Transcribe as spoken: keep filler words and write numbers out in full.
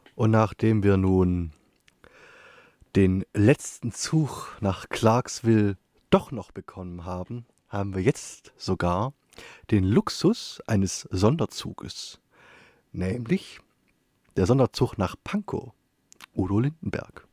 Und nachdem wir nun den letzten Zug nach Clarksville doch noch bekommen haben, haben wir jetzt sogar den Luxus eines Sonderzuges. Nämlich der Sonderzug nach Pankow. Udo Lindenberg.